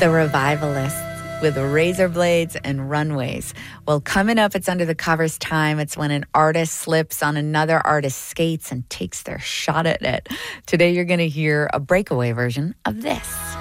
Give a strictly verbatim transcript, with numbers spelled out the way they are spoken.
The Revivalists with razor blades and runways. Well, coming up, it's Under the Covers time. It's when an artist slips on another artist's skates and takes their shot at it. Today, you're going to hear a breakaway version of this.